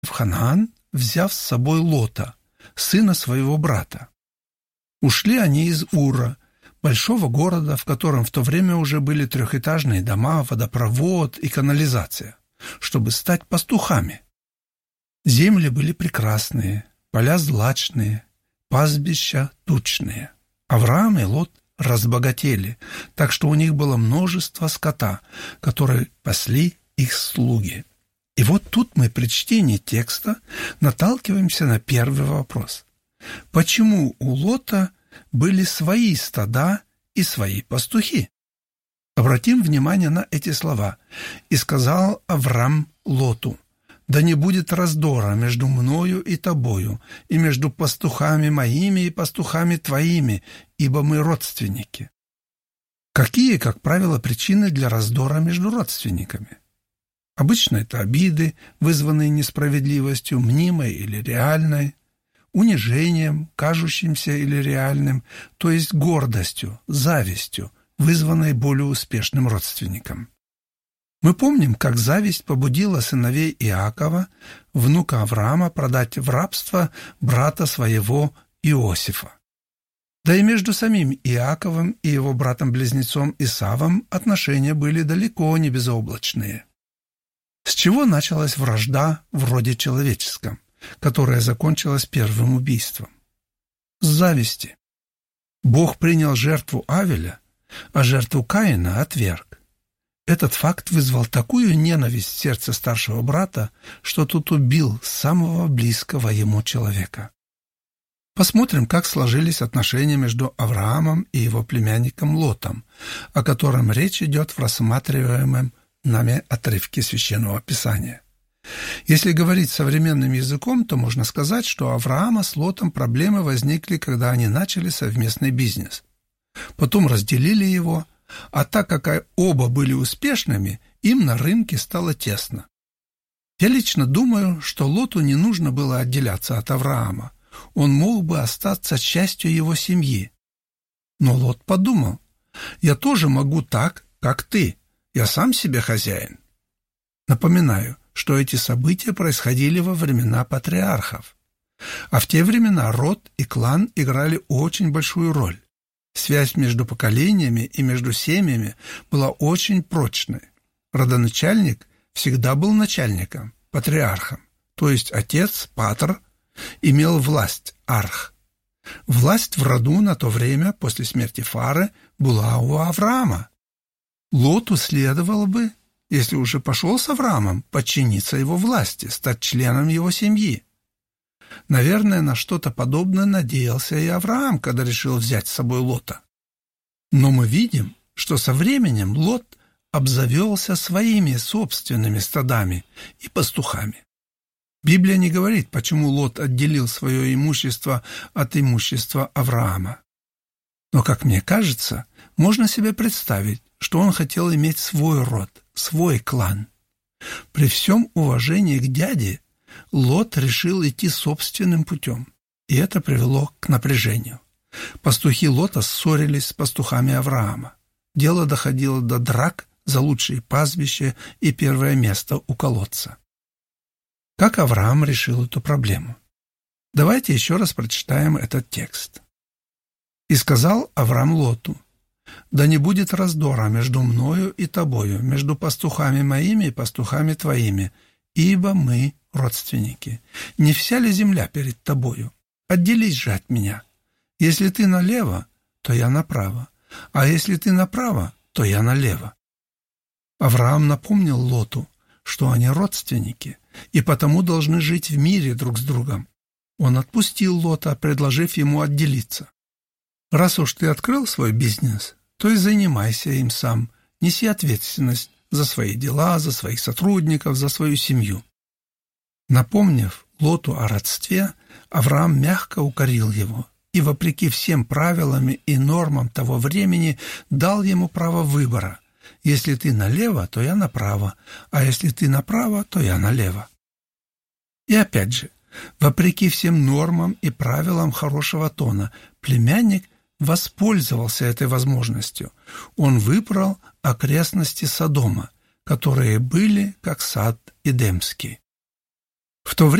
в Ханаан, взяв с собой Лота, сына своего брата. Ушли они из Ура, большого города, в котором в то время уже были трехэтажные дома, водопровод и канализация, чтобы стать пастухами. Земли были прекрасные, поля злачные, пастбища тучные. Авраам и Лот разбогатели, так что у них было множество скота, которые пасли их слуги. И вот тут мы при чтении текста наталкиваемся на первый вопрос. Почему у Лота были свои стада и свои пастухи? Обратим внимание на эти слова. «И сказал Авраам Лоту: да не будет раздора между мною и тобою, и между пастухами моими и пастухами твоими, ибо мы родственники». Какие, как правило, причины для раздора между родственниками? Обычно это обиды, вызванные несправедливостью, мнимой или реальной, унижением, кажущимся или реальным, то есть гордостью, завистью, вызванной более успешным родственником. Мы помним, как зависть побудила сыновей Иакова, внука Авраама, продать в рабство брата своего Иосифа. Да и между самим Иаковом и его братом-близнецом Исавом отношения были далеко не безоблачные. С чего началась вражда в роде человеческом, которая закончилась первым убийством? С зависти. Бог принял жертву Авеля, а жертву Каина отверг. Этот факт вызвал такую ненависть в сердце старшего брата, что тот убил самого близкого ему человека. Посмотрим, как сложились отношения между Авраамом и его племянником Лотом, о котором речь идет в рассматриваемом нами отрывке Священного Писания. Если говорить современным языком, то можно сказать, что у Авраама с Лотом проблемы возникли, когда они начали совместный бизнес. Потом разделили его, а так как оба были успешными, им на рынке стало тесно. Я лично думаю, что Лоту не нужно было отделяться от Авраама. Он мог бы остаться частью его семьи. Но Лот подумал: я тоже могу так, как ты. Я сам себе хозяин. Напоминаю, что эти события происходили во времена патриархов. А в те времена род и клан играли очень большую роль. Связь между поколениями и между семьями была очень прочной. Родоначальник всегда был начальником, патриархом, то есть отец, патр, имел власть, арх. Власть в роду на то время, после смерти Фары, была у Авраама. Лоту следовало бы, если уже пошел с Авраамом, подчиниться его власти, стать членом его семьи. Наверное, на что-то подобное надеялся и Авраам, когда решил взять с собой Лота. Но мы видим, что со временем Лот обзавелся своими собственными стадами и пастухами. Библия не говорит, почему Лот отделил свое имущество от имущества Авраама. Но, как мне кажется, можно себе представить, что он хотел иметь свой род, свой клан. При всем уважении к дяде, Лот решил идти собственным путем, и это привело к напряжению. Пастухи Лота ссорились с пастухами Авраама. Дело доходило до драк за лучшие пастбища и первое место у колодца. Как Авраам решил эту проблему? Давайте еще раз прочитаем этот текст. «И сказал Авраам Лоту: да не будет раздора между мною и тобою, между пастухами моими и пастухами твоими, ибо мы родственники. Не вся ли земля перед тобою? Отделись же от меня. Если ты налево, то я направо, а если ты направо, то я налево». Авраам напомнил Лоту, что они родственники и потому должны жить в мире друг с другом. Он отпустил Лота, предложив ему отделиться. «Раз уж ты открыл свой бизнес, то и занимайся им сам, неси ответственность за свои дела, за своих сотрудников, за свою семью». Напомнив Лоту о родстве, Авраам мягко укорил его и, вопреки всем правилам и нормам того времени, дал ему право выбора. Если ты налево, то я направо, а если ты направо, то я налево. И опять же, вопреки всем нормам и правилам хорошего тона, племянник воспользовался этой возможностью. Он выбрал окрестности Содома, которые были как сад Эдемский. В то время